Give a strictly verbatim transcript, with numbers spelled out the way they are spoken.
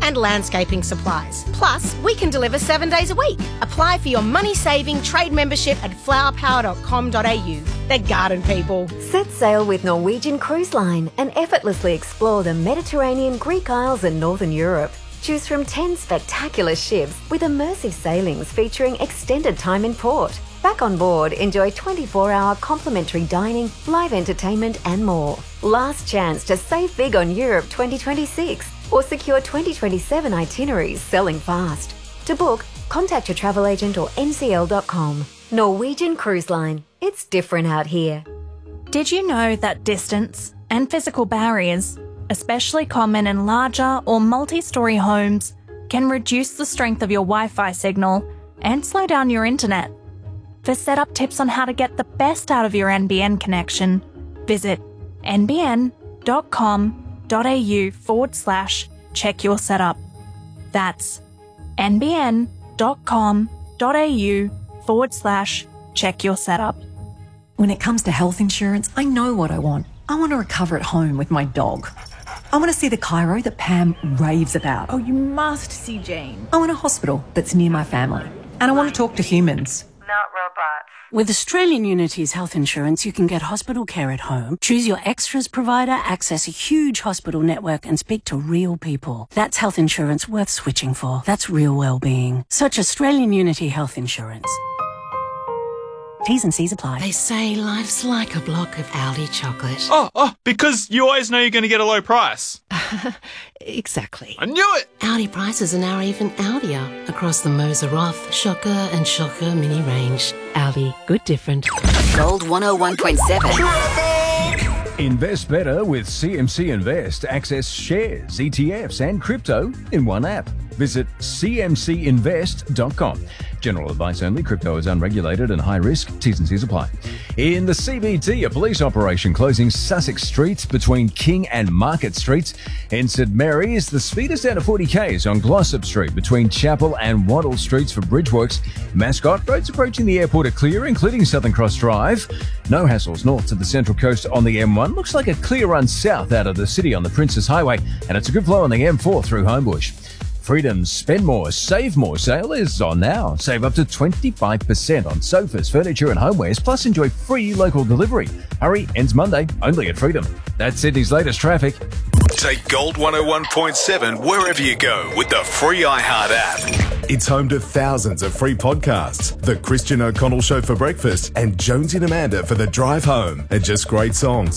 and landscaping supplies. Plus, we can deliver seven days a week. Apply for your money-saving trade membership at flower power dot com dot a u. They're garden people. Set sail with Norwegian Cruise Line and effortlessly explore the Mediterranean, Greek Isles and Northern Europe. Choose from ten spectacular ships with immersive sailings featuring extended time in port. Back on board, enjoy twenty-four hour complimentary dining, live entertainment and more. Last chance to save big on Europe twenty twenty-six or secure twenty twenty-seven itineraries selling fast. To book, contact your travel agent or n c l dot com. Norwegian Cruise Line. It's different out here. Did you know that distance and physical barriers, especially common in larger or multi-storey homes, can reduce the strength of your Wi-Fi signal and slow down your internet? For setup tips on how to get the best out of your N B N connection, visit n b n dot com dot a u forward slash check your setup. That's n b n dot com dot a u forward slash check your setup. When it comes to health insurance, I know what I want. I want to recover at home with my dog. I want to see the chiro that Pam raves about. Oh, you must see Jane. I want a hospital that's near my family. And I want to talk to humans. Not robots. With Australian Unity's health insurance, you can get hospital care at home, choose your extras provider, access a huge hospital network and speak to real people. That's health insurance worth switching for. That's real well-being. Search Australian Unity Health Insurance. T's and C's apply. They say life's like a block of Aldi chocolate. Oh, oh, because you always know you're going to get a low price. Exactly. I knew it! Aldi prices are now even Aldier across the Moser Roth, Shocker and Shocker mini range. Aldi, good different. Gold one oh one point seven. Invest better with C M C Invest. Access shares, E T Fs and crypto in one app. Visit c m c invest dot com. General advice only. Crypto is unregulated and high risk. T's and C's apply. In the C B T, a police operation closing Sussex Street between King and Market Streets. In St Mary's, the speed is down to forty k's on Glossop Street between Chapel and Waddle Streets for Bridgeworks. Mascot, roads approaching the airport are clear, including Southern Cross Drive. No hassles north to the Central Coast on the M one. Looks like a clear run south out of the city on the Princes Highway, and it's a good flow on the M four through Homebush. Freedom's Spend More, Save More sale is on now. Save up to twenty-five percent on sofas, furniture and homewares, plus enjoy free local delivery. Hurry, ends Monday, only at Freedom. That's Sydney's latest traffic. Take Gold one oh one point seven wherever you go with the free iHeart app. It's home to thousands of free podcasts. The Christian O'Connell Show for breakfast and Jonesy and Amanda for the drive home. And just great songs.